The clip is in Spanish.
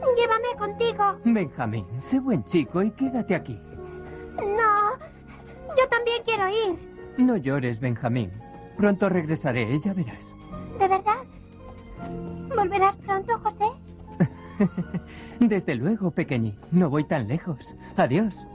Llévame contigo. Benjamín, sé buen chico y quédate aquí. No, yo también quiero ir. No llores, Benjamín. Pronto regresaré, ya verás. ¿De verdad? ¿Volverás pronto, José? Desde luego, pequeñín. No voy tan lejos. Adiós.